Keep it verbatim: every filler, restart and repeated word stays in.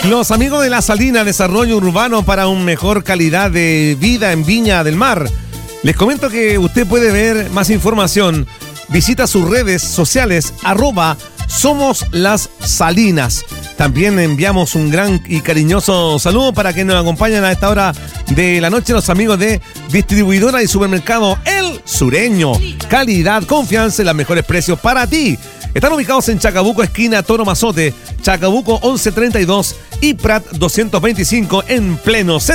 Los amigos de La Salina, desarrollo urbano para una mejor calidad de vida en Viña del Mar. Les comento que usted puede ver más información. Visita sus redes sociales, arroba Somos Las Salinas. También enviamos un gran y cariñoso saludo para que nos acompañen a esta hora de la noche los amigos de distribuidora y supermercado El Sureño. Calidad, confianza y los mejores precios para ti. Están ubicados en Chacabuco, esquina Toro Mazote, Chacabuco once treinta y dos y Prat doscientos veinticinco en pleno centro.